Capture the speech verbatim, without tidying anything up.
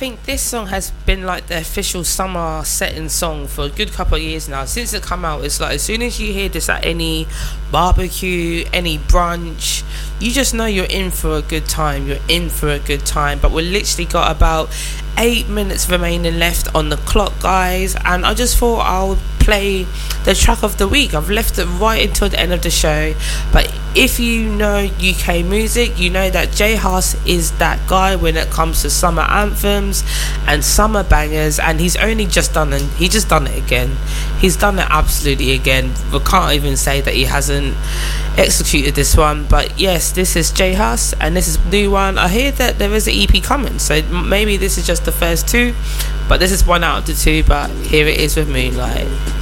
think this song has been like the official summer setting song for a good couple of years now. Since it come out, it's like as soon as you hear this at any barbecue, any brunch, you just know you're in for a good time. You're in for a good time. But we're literally got about eight minutes remaining left on the clock, guys, and I just thought I'll play the track of the week. I've left it right until the end of the show, but if you know U K music, you know that J Hus is that guy when it comes to summer anthems and summer bangers, and he's only just done it. He just done it again. He's done it absolutely again. We can't even say that he hasn't executed this one. But yes, this is J Hus, and this is a new one. I hear that there is an E P coming, so maybe this is just the first two, but this is one out of the two. But here it is with Moonlight.